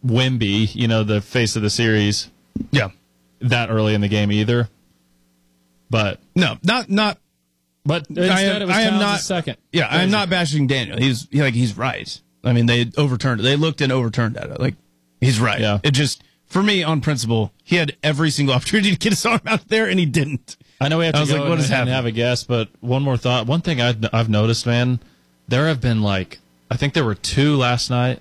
Wemby, the face of the series, that early in the game either. But no, not. But instead it was Towns' second. Yeah, I am not bashing Daniel. He's right. I mean, they overturned it. They looked and overturned at it. Like, he's right. Yeah. It just, for me, on principle, he had every single opportunity to get his arm out there, and he didn't. I know we have to go and have a guess, but one more thought. One thing I've noticed, man, there have been I think there were 2 last night.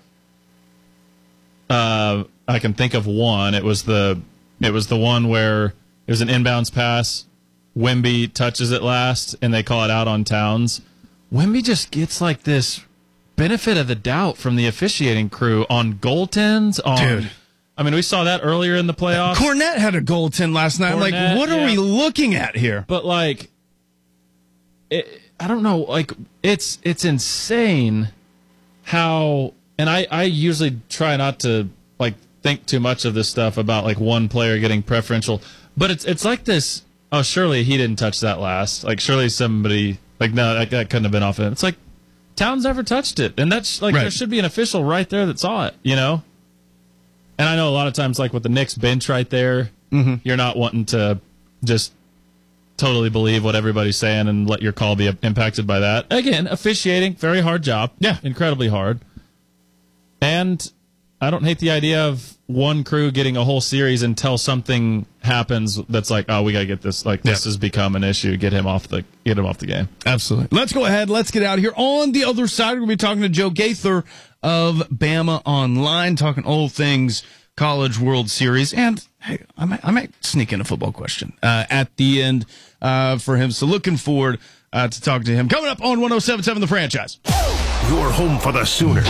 I can think of one. It was the one where it was an inbounds pass. Wemby touches it last, and they call it out on Towns. Wemby just gets this benefit of the doubt from the officiating crew on goaltends. Dude. I mean, we saw that earlier in the playoffs. Cornette had a goaltend last night. What are we looking at here? But, I don't know. It's insane how, and I usually try not to, think too much of this stuff about, one player getting preferential. But it's like this. Oh, surely he didn't touch that last. Surely somebody, no, that couldn't have been off him. It's Towns never touched it. And that's, right. There should be an official right there that saw it, And I know a lot of times, with the Knicks bench right there, you're not wanting to just totally believe what everybody's saying and let your call be impacted by that. Again, officiating, very hard job. Yeah. Incredibly hard. And I don't hate the idea of one crew getting a whole series until something happens that's we got to get this. This has become an issue. Get him off the game. Absolutely. Let's go ahead. Let's get out of here. On the other side, we're going to be talking to Joe Gaither of Bama Online, talking all things College World Series. And, hey, I might sneak in a football question at the end for him. So looking forward to talking to him. Coming up on 107.7 The Franchise. Your home for the Sooners.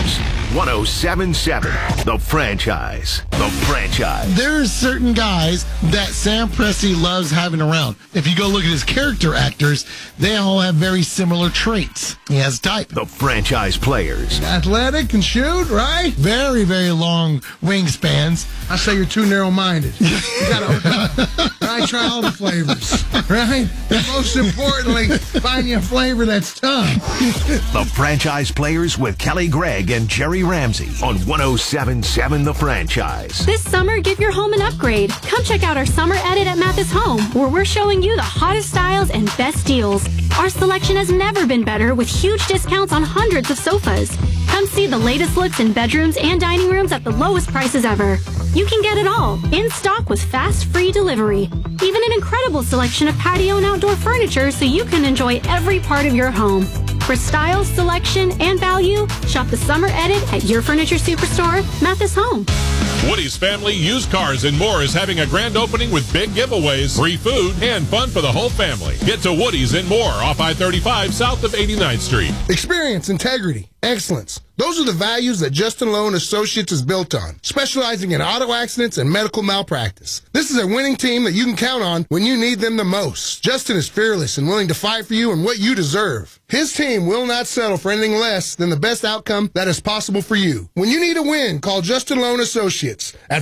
107.7 The Franchise. The Franchise. There's certain guys that Sam Presti loves having around. If you go look at his character actors, they all have very similar traits. He has type. The Franchise players. Athletic and shoot, right? Very, very long wingspans. I say you're too narrow-minded. You gotta open up. I try all the flavors, right? And most importantly, find you a flavor that's tough. The Franchise players with Kelly Gregg and Jerry Ramsey on 107.7 The Franchise. This summer, give your home an upgrade. Come check out our summer edit at Mathis Home, where we're showing you the hottest styles and best deals. Our selection has never been better, with huge discounts on hundreds of sofas. Come see the latest looks in bedrooms and dining rooms at the lowest prices ever. You can get it all, in stock with fast, free delivery. Even an incredible selection of patio and outdoor furniture so you can enjoy every part of your home. For style, selection, and value, shop the summer edit at your furniture superstore, Mathis Home. Woody's Family Used Cars and More is having a grand opening with big giveaways, free food, and fun for the whole family. Get to Woody's and More off I-35 south of 89th Street. Experience, integrity, excellence. Those are the values that Justin Lowe and Associates is built on, specializing in auto accidents and medical malpractice. This is a winning team that you can count on when you need them the most. Justin is fearless and willing to fight for you and what you deserve. His team will not settle for anything less than the best outcome that is possible for you. When you need a win, call Justin Lowe and Associates at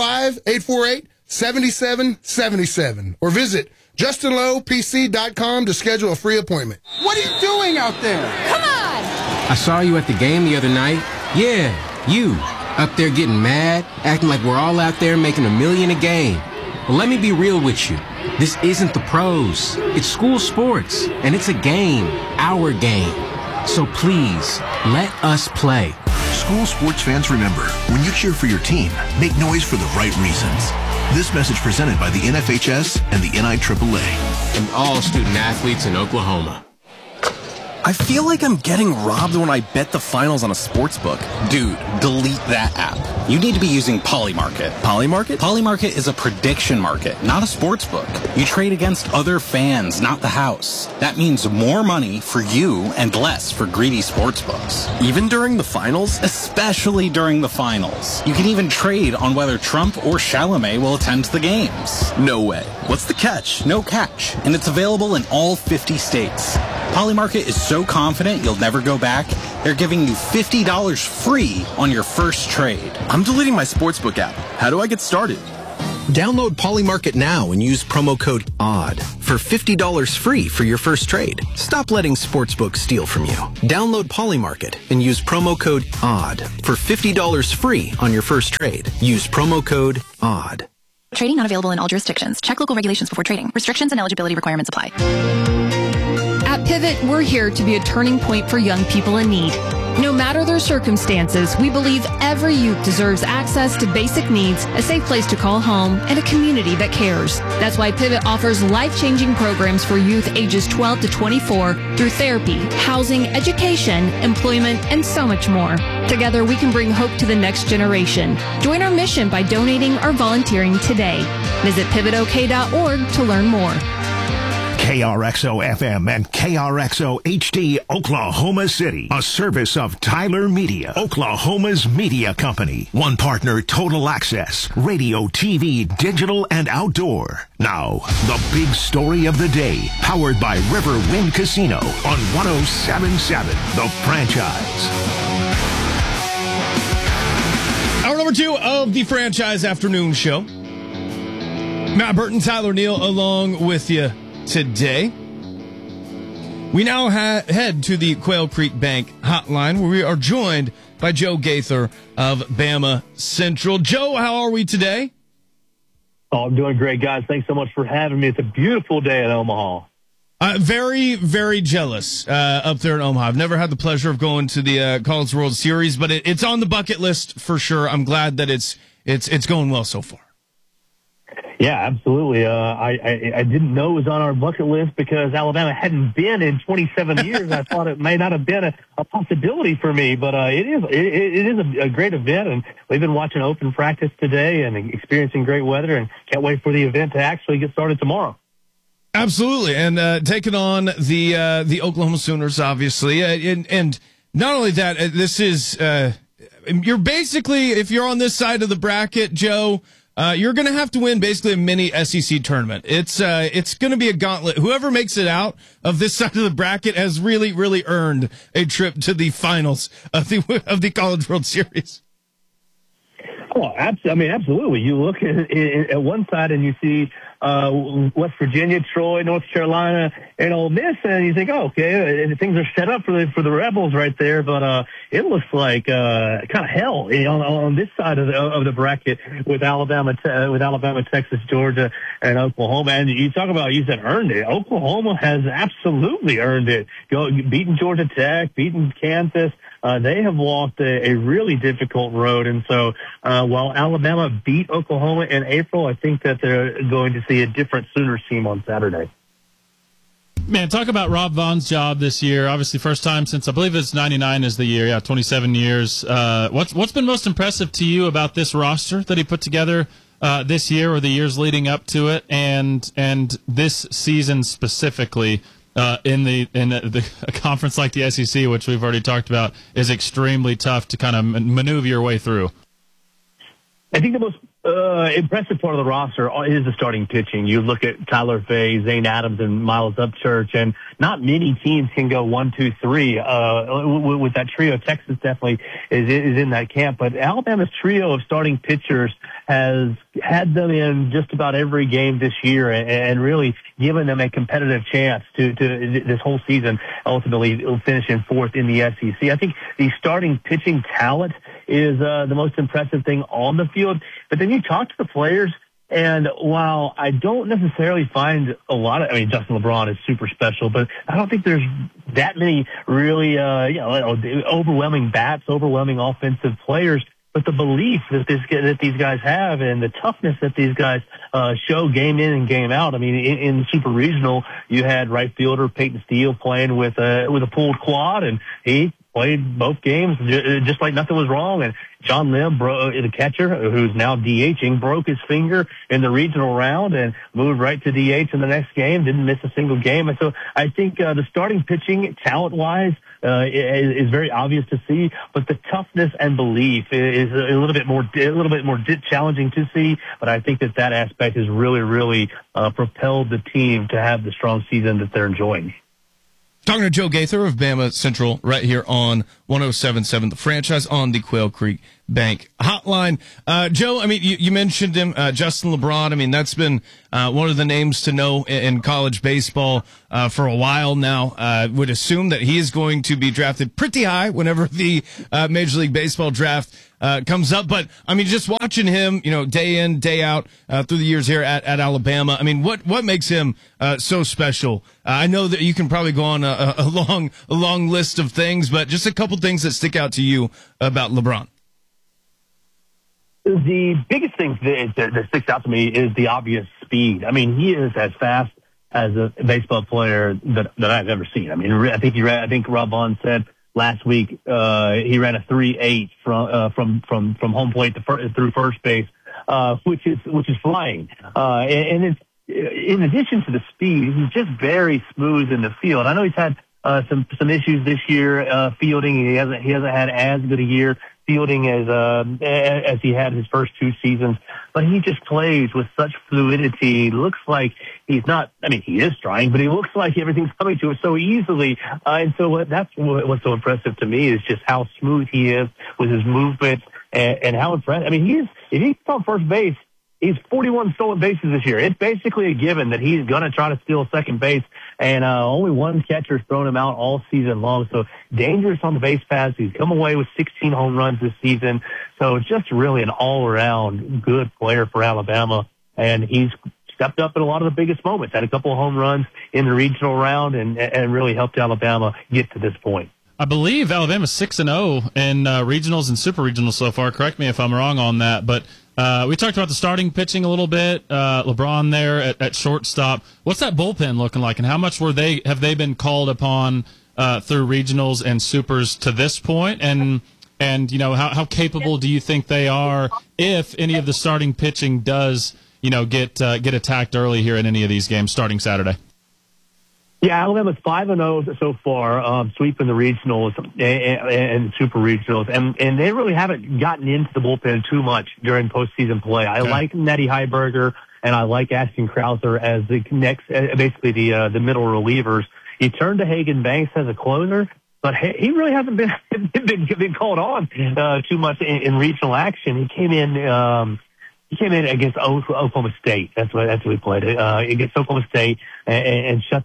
405-848-7777 or visit JustinLowePC.com to schedule a free appointment. What are you doing out there? Come on! I saw you at the game the other night. Yeah, you. Up there getting mad, acting like we're all out there making $1 million a game. Well, let me be real with you. This isn't the pros. It's school sports, and it's a game, our game. So please, let us play. School sports fans, remember, when you cheer for your team, make noise for the right reasons. This message presented by the NFHS and the NIAAA. And all student athletes in Oklahoma. I feel like I'm getting robbed when I bet the finals on a sports book. Dude, delete that app. You need to be using Polymarket. Polymarket? Polymarket is a prediction market, not a sports book. You trade against other fans, not the house. That means more money for you and less for greedy sports books. Even during the finals? Especially during the finals. You can even trade on whether Trump or Chalamet will attend the games. No way. What's the catch? No catch. And it's available in all 50 states. Polymarket is so confident you'll never go back, they're giving you $50 free on your first trade. I'm deleting my sportsbook app. How do I get started? Download Polymarket now and use promo code ODD for $50 free for your first trade. Stop letting sportsbooks steal from you. Download Polymarket and use promo code ODD for $50 free on your first trade. Use promo code ODD. Trading not available in all jurisdictions. Check local regulations before trading. Restrictions and eligibility requirements apply. At Pivot, we're here to be a turning point for young people in need. No matter their circumstances, we believe every youth deserves access to basic needs, a safe place to call home, and a community that cares. That's why Pivot offers life-changing programs for youth ages 12 to 24 through therapy, housing, education, employment, and so much more. Together, we can bring hope to the next generation. Join our mission by donating or volunteering today. Visit pivotok.org to learn more. KRXO-FM and KRXO-HD, Oklahoma City. A service of Tyler Media, Oklahoma's media company. One partner, Total Access. Radio, TV, digital, and outdoor. Now, the big story of the day. Powered by Riverwind Casino on 107.7, The Franchise. Hour number 2 of the Franchise Afternoon Show. Matt Burton, Tyler Neal, along with you today. We now head to the Quail Creek Bank hotline, where we are joined by Joe Gaither of Bama Central. Joe, how are we today? Oh, I'm doing great, guys. Thanks so much for having me. It's a beautiful day in Omaha. Very, very jealous up there in Omaha. I've never had the pleasure of going to the College World Series, but it's on the bucket list for sure. I'm glad that it's going well so far. Yeah, absolutely. I didn't know it was on our bucket list because Alabama hadn't been in 27 years. I thought it may not have been a possibility for me, but it is a great event, and we've been watching open practice today and experiencing great weather, and can't wait for the event to actually get started tomorrow. Absolutely, and taking on the Oklahoma Sooners, obviously, and not only that, this is you're basically, if you're on this side of the bracket, Joe. You're going to have to win basically a mini SEC tournament. It's going to be a gauntlet. Whoever makes it out of this side of the bracket has really, really earned a trip to the finals of the College World Series. Oh, absolutely. You look at one side and you see West Virginia, Troy, North Carolina, and Ole Miss, and you think, oh, okay, things are set up for the Rebels right there. But it looks like kind of hell on this side of the bracket with Alabama, Texas, Georgia, and Oklahoma. And you talk about, you said earned it. Oklahoma has absolutely earned it. Beating Georgia Tech, beating Kansas. They have walked a really difficult road. And so while Alabama beat Oklahoma in April, I think that they're going to see a different Sooners team on Saturday. Man, talk about Rob Vaughn's job this year. Obviously, first time since, I believe it's 99 is the year. Yeah, 27 years. What's been most impressive to you about this roster that he put together this year or the years leading up to it, and this season specifically? In a conference like the SEC, which we've already talked about, is extremely tough to kind of maneuver your way through. I think the most impressive part of the roster is the starting pitching. You look at Tyler Fay, Zane Adams, and Miles Upchurch, and not many teams can go 1, 2, 3 with that trio. Texas definitely is in that camp, but Alabama's trio of starting pitchers has had them in just about every game this year and really given them a competitive chance to this whole season, ultimately finishing fourth in the SEC. I think the starting pitching talent is the most impressive thing on the field. But then you talk to the players, and while I don't necessarily find a lot of, Justin LeBron is super special, but I don't think there's that many really, overwhelming bats, overwhelming offensive players. But the belief that these guys have and the toughness that these guys show game in and game out. In Super Regional, you had right fielder Peyton Steele playing with a pulled quad, and he played both games just like nothing was wrong. And John Lim, the catcher, who's now DHing, broke his finger in the regional round and moved right to DH in the next game, didn't miss a single game. And so I think the starting pitching, talent-wise, is very obvious to see, but the toughness and belief is a little bit more challenging to see. But I think that aspect has really, really propelled the team to have the strong season that they're enjoying. Talking to Joe Gaither of Bama Central right here on 107.7 The Franchise on the Quail Creek Bank Hotline. Joe, I mean, you mentioned him, Justin LeBron. I mean, that's been one of the names to know in college baseball for a while now. Would assume that he is going to be drafted pretty high whenever the Major League Baseball draft comes up. But, I mean, just watching him, day in, day out through the years here at Alabama, I mean, what makes him so special? I know that you can probably go on a long list of things, but just a couple things that stick out to you about LeBron. The biggest thing that sticks out to me is the obvious speed. I mean, he is as fast as a baseball player that I've ever seen. I mean, I think Rob Vaughn said last week he ran a 3.8 from home plate through first base, which is flying. And it's, in addition to the speed, he's just very smooth in the field. I know he's had some issues this year fielding. He hasn't had as good a year fielding as he had his first two seasons, but he just plays with such fluidity. Looks like he's not, I mean, he is trying, but he looks like everything's coming to him so easily. And so that's what's so impressive to me is just how smooth he is with his movement and how impressive. I mean, if he's on first base, he's 41 stolen bases this year. It's basically a given that he's going to try to steal second base, and only one catcher's thrown him out all season long. So dangerous on the base paths. He's come away with 16 home runs this season. So just really an all-around good player for Alabama, and he's stepped up in a lot of the biggest moments. Had a couple of home runs in the regional round and really helped Alabama get to this point. I believe Alabama's 6-0 in regionals and super regionals so far. Correct me if I'm wrong on that, but we talked about the starting pitching a little bit. LeBron there at shortstop. What's that bullpen looking like, and how much have they been called upon through regionals and supers to this point? And how capable do you think they are if any of the starting pitching does get attacked early here in any of these games starting Saturday? Yeah, Alabama's 5-0 so far, sweeping the regionals and super regionals, and they really haven't gotten into the bullpen too much during postseason play. I like Nettie Heiberger and I like Ashton Krauser as the next, basically the middle relievers. He turned to Hagan Banks as a closer, but he really hasn't been called on too much in regional action. He came in. He came in against Oklahoma State. That's what he played against Oklahoma State and shut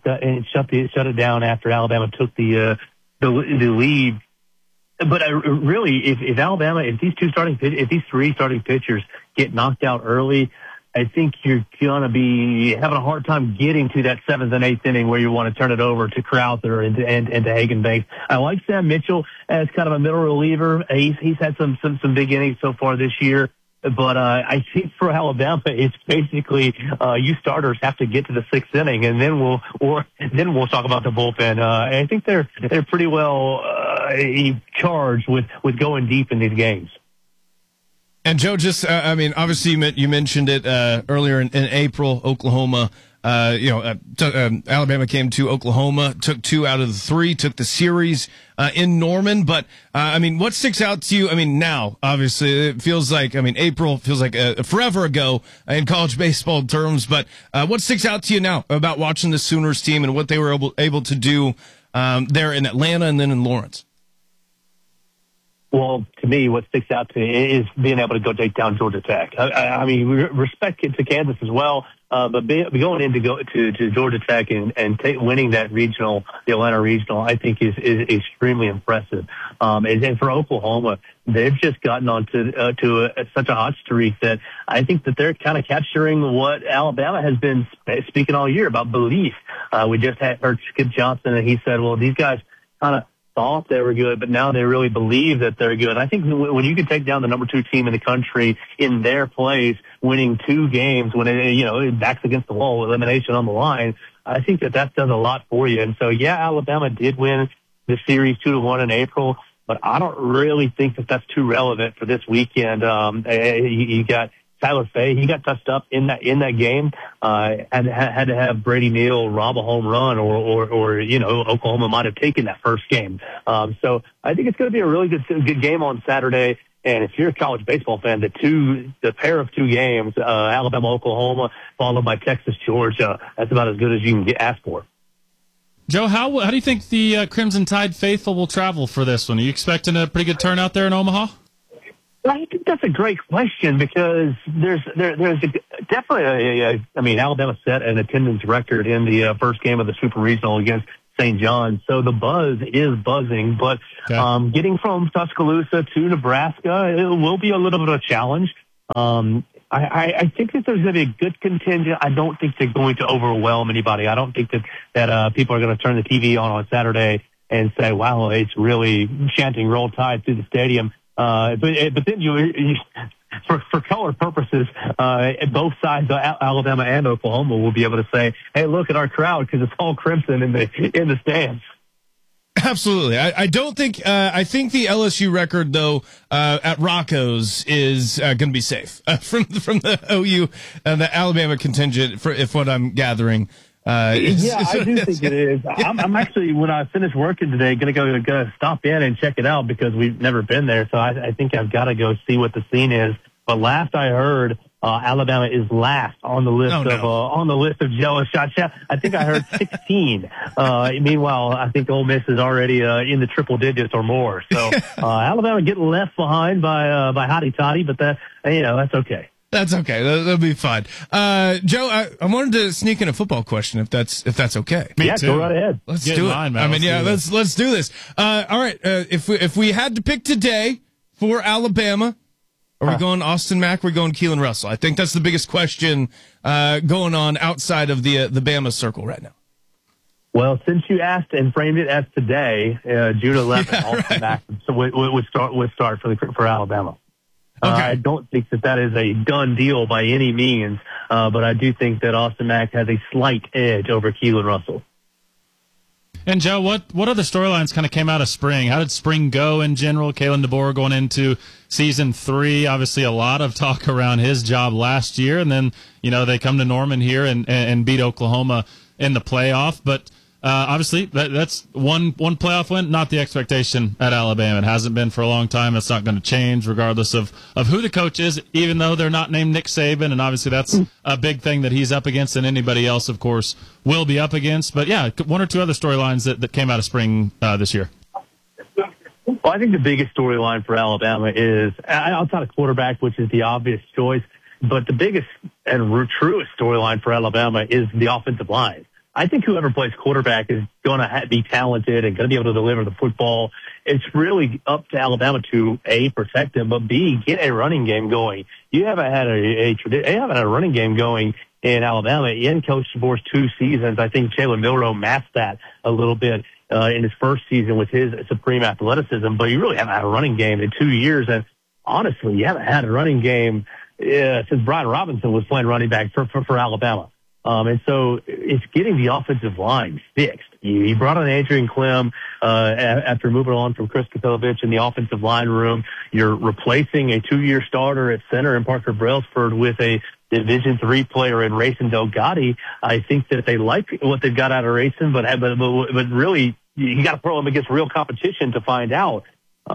it down after Alabama took the lead. But really, if Alabama, if these three starting pitchers get knocked out early, I think you're gonna be having a hard time getting to that 7th and 8th inning where you want to turn it over to Krauser and to Hagan Banks. I like Sam Mitchell as kind of a middle reliever. He's had some big innings so far this year. But I think for Alabama, it's basically you starters have to get to the 6th inning, and then we'll talk about the bullpen. I think they're pretty well charged with going deep in these games. And Joe, just I mean, obviously you mentioned it earlier in April, Oklahoma. Alabama came to Oklahoma, took 2 out of the 3, took the series in Norman. But I mean, what sticks out to you? I mean, now obviously it feels like April feels like forever ago in college baseball terms. But what sticks out to you now about watching the Sooners team and what they were able to do there in Atlanta and then in Lawrence? Well, to me, what sticks out to me is being able to go take down Georgia Tech. I mean, respect to Kansas as well, but going in to Georgia Tech and winning that regional, the Atlanta regional, I think is extremely impressive. And for Oklahoma, they've just gotten onto such a hot streak that I think that they're kind of capturing what Alabama has been speaking all year about belief. We just heard Skip Johnson, and he said, well, these guys kind of thought they were good, but now they really believe that they're good. I think when you can take down the number 2 team in the country in their place, winning 2 games when it backs against the wall, elimination on the line, I think that does a lot for you. And so, yeah, Alabama did win the series 2-1 in April, but I don't really think that that's too relevant for this weekend. You got Tyler Fay, he got touched up in that game. Had to have Brady Neal rob a home run, or Oklahoma might have taken that first game. So I think it's going to be a really good game on Saturday. And if you're a college baseball fan, the pair of 2 games, Alabama, Oklahoma, followed by Texas, Georgia, that's about as good as you can ask for. Joe, how do you think the Crimson Tide faithful will travel for this one? Are you expecting a pretty good turnout there in Omaha? I think that's a great question because there's definitely Alabama set an attendance record in the first game of the Super Regional against St. John's, so the buzz is buzzing. But getting from Tuscaloosa to Nebraska, it will be a little bit of a challenge. I think that there's going to be a good contingent. I don't think they're going to overwhelm anybody. I don't think that people are going to turn the TV on Saturday and say, "Wow, it's really chanting Roll Tide through the stadium." But then you for color purposes, both sides, Alabama and Oklahoma, will be able to say, "Hey, look at our crowd because it's all crimson in the stands." Absolutely. I don't think. I think the LSU record though at Rocco's is going to be safe from the OU the Alabama contingent. If what I'm gathering. I do think it is. I'm actually, when I finish working today, going to stop in and check it out because we've never been there. So I think I've got to go see what the scene is. But last I heard, Alabama is last on the list of jealous shots. I think I heard 16. Meanwhile, I think Ole Miss is already in the triple digits or more. So Alabama getting left behind by Hotty Toddy, but that's okay. That's okay. That'll be fine. Joe, I wanted to sneak in a football question if that's okay. Me too. Go right ahead. Let's do it. Let's do this. All right. If we had to pick today for Alabama, are we going Austin Mack? Or are we going Keelan Russell? I think that's the biggest question going on outside of the Bama circle right now. Well, since you asked and framed it as today, June 11th, Austin Mack would start for Alabama. Okay. I don't think that is a done deal by any means, but I do think that Austin Mack has a slight edge over Keelan Russell. And Joe, what other storylines kind of came out of spring? How did spring go in general? Kalen DeBoer going into season 3, obviously a lot of talk around his job last year, and then they come to Norman here and beat Oklahoma in the playoff, but. Obviously, that's one playoff win, not the expectation at Alabama. It hasn't been for a long time. It's not going to change regardless of who the coach is, even though they're not named Nick Saban. And obviously that's a big thing that he's up against and anybody else, of course, will be up against. But, yeah, one or two other storylines that came out of spring this year. Well, I think the biggest storyline for Alabama is, outside of quarterback, which is the obvious choice, but the biggest and truest storyline for Alabama is the offensive line. I think whoever plays quarterback is going to be talented and going to be able to deliver the football. It's really up to Alabama to, A, protect them, but B, get a running game going. You haven't had a running game going in Alabama in Coach DeBoer's 2 seasons. I think Jalen Milroe masked that a little bit in his first season with his supreme athleticism, but you really haven't had a running game in 2 years. And honestly, you haven't had a running game since Brian Robinson was playing running back for Alabama. And so it's getting the offensive line fixed. You brought on Adrian Clem after moving on from Chris Kapelovich in the offensive line room. You're replacing a 2-year starter at center in Parker Brailsford with a Division III player in Racing Delgatti. I think that they like what they've got out of Racing, but really you got to throw them against real competition to find out.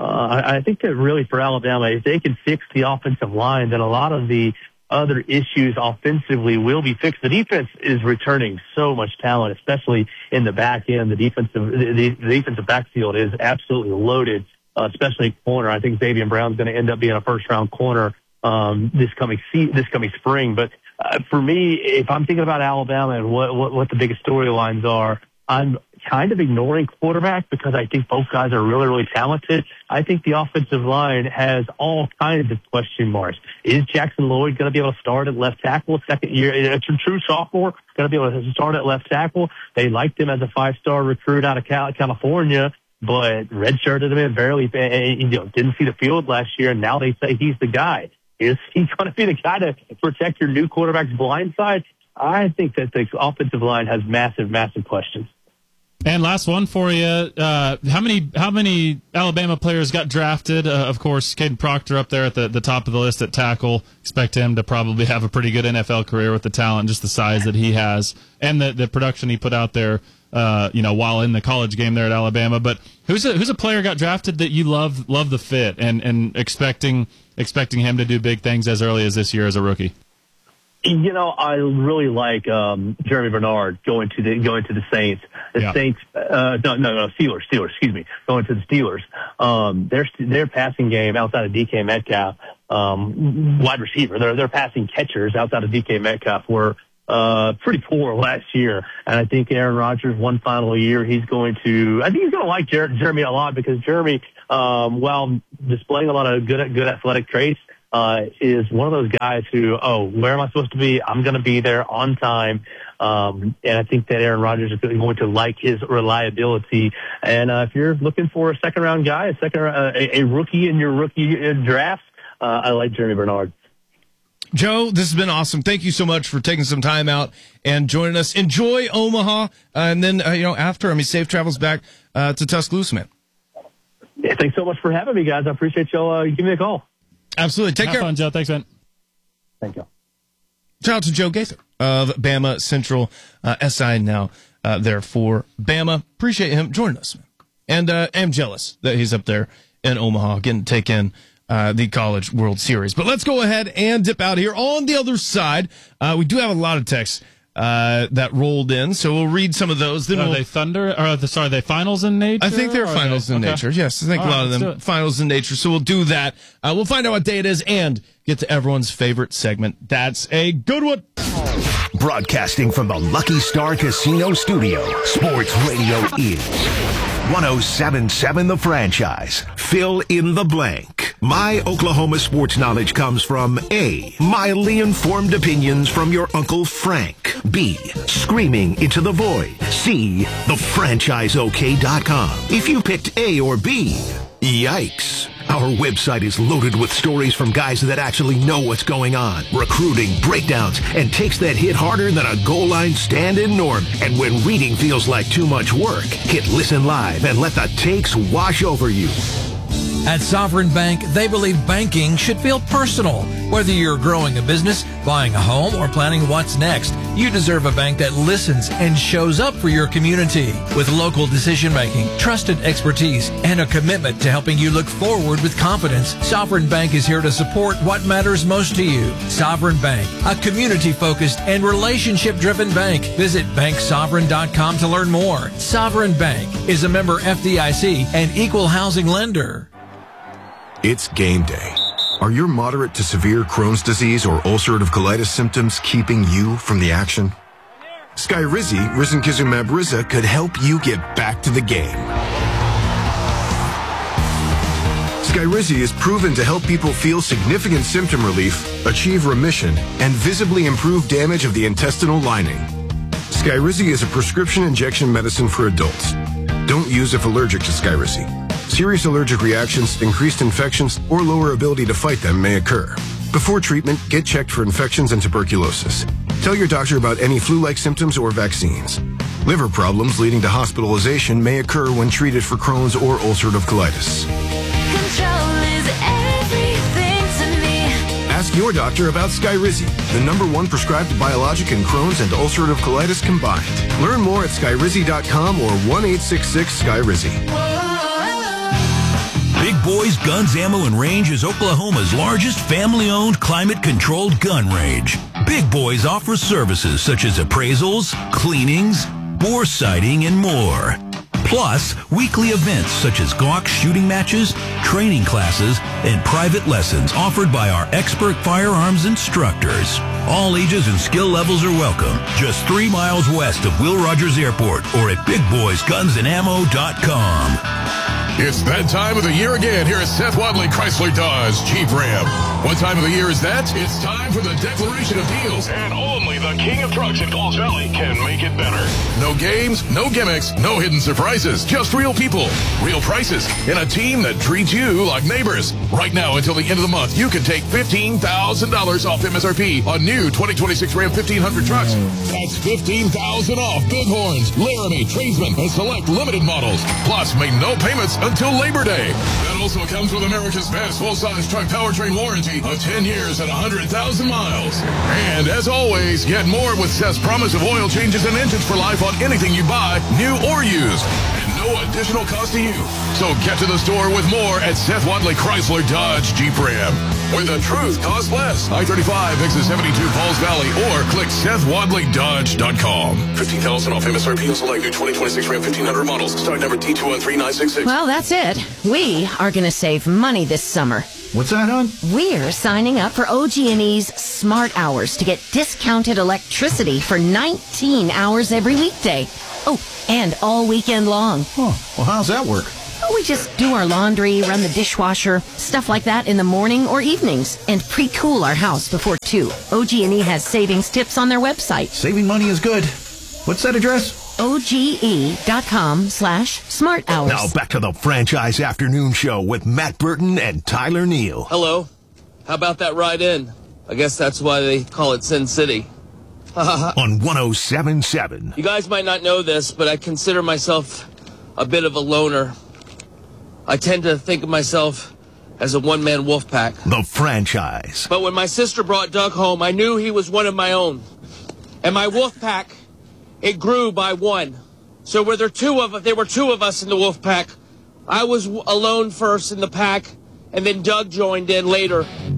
I think that really for Alabama, if they can fix the offensive line, then a lot of the other issues offensively will be fixed. The defense is returning so much talent, especially in the back end. The defensive backfield is absolutely loaded, especially corner. I think Xavier Brown's going to end up being a first-round corner this coming spring. But for me, if I'm thinking about Alabama and what the biggest storylines are, I'm kind of ignoring quarterback because I think both guys are really, really talented. I think the offensive line has all kinds of question marks. Is Jackson Lloyd going to be able to start at left tackle? Second year, a true sophomore, going to be able to start at left tackle. They liked him as a 5-star recruit out of California, but redshirted him and barely, didn't see the field last year. And now they say he's the guy. Is he going to be the guy to protect your new quarterback's blind side? I think that the offensive line has massive, massive questions. And last one for you. How many Alabama players got drafted? Of course, Caden Proctor up there at the top of the list at tackle. Expect him to probably have a pretty good NFL career with the talent, just the size that he has, and the production he put out there, while in the college game there at Alabama. But who's a player got drafted that you love the fit and expecting him to do big things as early as this year as a rookie? You know, I really like Jeremy Bernard going to the Saints. Saints, Steelers. Excuse me, going to the Steelers. Their passing game outside of DK Metcalf, wide receiver. Their passing catchers outside of DK Metcalf were pretty poor last year. And I think Aaron Rodgers, one final year, I think he's going to like Jeremy a lot, because Jeremy, while displaying a lot of good athletic traits, is one of those guys who, where am I supposed to be? I'm going to be there on time. And I think that Aaron Rodgers is going to like his reliability. And if you're looking for a second-round guy, a rookie in your rookie draft, I like Jeremy Bernard. Joe, this has been awesome. Thank you so much for taking some time out and joining us. Enjoy Omaha, and then after, safe travels back to Tuscaloosa, man. Yeah, thanks so much for having me, guys. I appreciate y'all giving me a call. Absolutely. Take care. Have fun, Joe. Thanks, man. Thank you. Shout out to Joe Gaither of Bama Central SI now there for Bama. Appreciate him joining us, man. And I'm jealous that he's up there in Omaha getting to take in the College World Series. But let's go ahead and dip out here. On the other side, we do have a lot of texts that rolled in, so we'll read some of those. Then are they Thunder? Or are they finals in nature? I think they're finals in nature. Yes, I think a lot of them finals in nature. So we'll do that. We'll find out what day it is and get to everyone's favorite segment. That's a good one. Broadcasting from the Lucky Star Casino Studio, Sports Radio is 107.7 The Franchise. Fill in the blank. My Oklahoma sports knowledge comes from A, mildly informed opinions from your Uncle Frank. B, screaming into the void. C, thefranchiseok.com. If you picked A or B, yikes. Our website is loaded with stories from guys that actually know what's going on. Recruiting, breakdowns, and takes that hit harder than a goal line stand-in norm. And when reading feels like too much work, hit Listen Live and let the takes wash over you. At Sovereign Bank, they believe banking should feel personal. Whether you're growing a business, buying a home, or planning what's next, you deserve a bank that listens and shows up for your community. With local decision-making, trusted expertise, and a commitment to helping you look forward with confidence, Sovereign Bank is here to support what matters most to you. Sovereign Bank, a community-focused and relationship-driven bank. Visit banksovereign.com to learn more. Sovereign Bank is a member FDIC and equal housing lender. It's game day. Are your moderate to severe Crohn's disease or ulcerative colitis symptoms keeping you from the action? Skyrizi, risankizumab Riza, could help you get back to the game. Skyrizi is proven to help people feel significant symptom relief, achieve remission, and visibly improve damage of the intestinal lining. Skyrizi is a prescription injection medicine for adults. Don't use if allergic to Skyrizi. Serious allergic reactions, increased infections, or lower ability to fight them may occur. Before treatment, get checked for infections and tuberculosis. Tell your doctor about any flu-like symptoms or vaccines. Liver problems leading to hospitalization may occur when treated for Crohn's or ulcerative colitis. Control is everything to me. Ask your doctor about Skyrizi, the #1 prescribed biologic in Crohn's and ulcerative colitis combined. Learn more at skyrizi.com or 1-866-SKYRIZI. Big Boys Guns, Ammo, and Range is Oklahoma's largest family-owned, climate-controlled gun range. Big Boys offers services such as appraisals, cleanings, bore sighting, and more. Plus, weekly events such as Glock shooting matches, training classes, and private lessons offered by our expert firearms instructors. All ages and skill levels are welcome. Just 3 miles west of Will Rogers Airport or at BigBoysGunsAndAmmo.com. It's that time of the year again here at Seth Wadley Chrysler Dodge Jeep Ram. What time of the year is that? It's time for the declaration of deals. And only the king of trucks in Falls Valley can make it better. No games, no gimmicks, no hidden surprises. Just real people, real prices, and a team that treats you like neighbors. Right now until the end of the month, you can take $15,000 off MSRP on new 2026 Ram 1500 trucks. That's $15,000 off Bighorns, Laramie, Tradesman, and select limited models. Plus, make no payments until Labor Day. That also comes with America's best full-size truck powertrain warranty of 10 years and 100,000 miles. And as always, get more with Seth's promise of oil changes and engines for life on anything you buy, new or used. And no additional cost to you. So get to the store with more at Seth Wadley Chrysler Dodge Jeep Ram, where the truth costs less. I-35 exit 72 Falls Valley, or click SethWadleyDodge.com. $15,000 off MSRP on select new 2026 Ram 1500 models. Start number T213966. Well, that's it. We are going to save money this summer. What's that, hon? We're signing up for OG&E's Smart Hours to get discounted electricity for 19 hours every weekday. Oh, and all weekend long. Oh, well, how's that work? We just do our laundry, run the dishwasher, stuff like that in the morning or evenings, and pre-cool our house before 2. OG&E has savings tips on their website. Saving money is good. What's that address? OGE.com/smart hours. Now back to the Franchise Afternoon Show with Matt Burton and Tyler Neal. Hello. How about that ride in? I guess that's why they call it Sin City. On 107.7. You guys might not know this, but I consider myself a bit of a loner. I tend to think of myself as a one-man wolf pack. The Franchise. But when my sister brought Doug home, I knew he was one of my own. And my wolf pack, it grew by one. So there were two of us in the wolf pack. I was alone first in the pack, and then Doug joined in later.